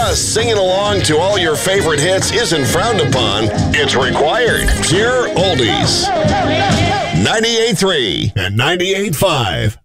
Plus, singing along to all your favorite hits isn't frowned upon, it's required. Pure oldies. 98.3 and 98.5.